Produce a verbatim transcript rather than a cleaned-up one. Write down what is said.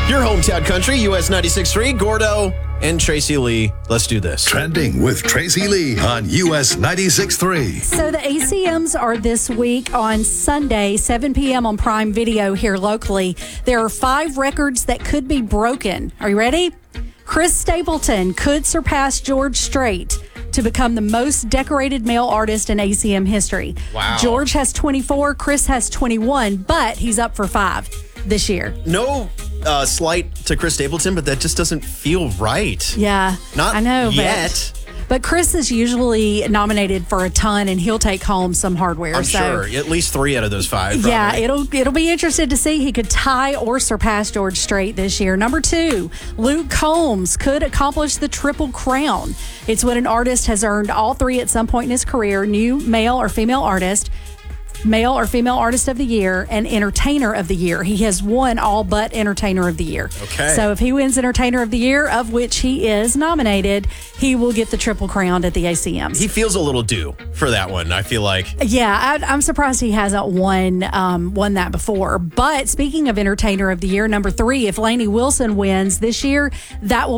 Your hometown country, U S ninety-six point three, Gordo and Tracy Lee. Let's do this. Trending with Tracy Lee on U S ninety-six point three. So the A C Ms are this week on Sunday, seven p.m. on Prime Video here locally. There are five records that could be broken. Are you ready? Chris Stapleton could surpass George Strait to become the most decorated male artist in A C M history. Wow. George has twenty-four, Chris has twenty-one, but he's up for five this year. No uh, slight to Chris Stapleton, but that just doesn't feel right. Yeah, Not I know, yet. But, but Chris is usually nominated for a ton, and he'll take home some hardware. I'm so, sure. At least three out of those five. Probably. Yeah, it'll it'll be interesting to see. He could tie or surpass George Strait this year. Number two, Luke Combs could accomplish the Triple Crown. It's when an artist has earned all three at some point in his career: new male or female artist, male or female artist of the year, and entertainer of the year. He has won all but entertainer of the year. Okay. So if he wins entertainer of the year, of which he is nominated, he will get the Triple Crown at the A C Ms. He feels a little due for that one, I feel like. Yeah, I, I'm surprised he hasn't won um, won that before. But speaking of entertainer of the year, number three, if Lainey Wilson wins this year, that will